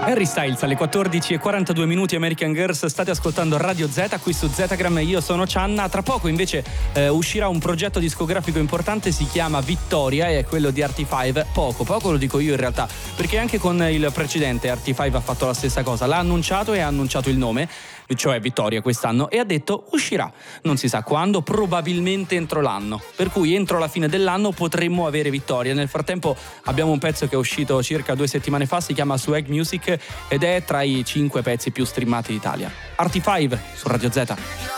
Harry Styles alle 14:42 American Girls, state ascoltando Radio Z qui su Zetagram, io sono Cianna. Tra poco invece uscirà un progetto discografico importante, si chiama Vittoria e è quello di Artie5. Poco lo dico io in realtà, perché anche con il precedente Artie5 ha fatto la stessa cosa, l'ha annunciato e ha annunciato il nome, cioè Vittoria quest'anno, e ha detto uscirà, non si sa quando, probabilmente entro l'anno, per cui entro la fine dell'anno potremmo avere Vittoria. Nel frattempo abbiamo un pezzo che è uscito circa 2 settimane fa, si chiama Swag Music ed è tra i 5 pezzi più streamati d'Italia. Artie5 su Radio Z.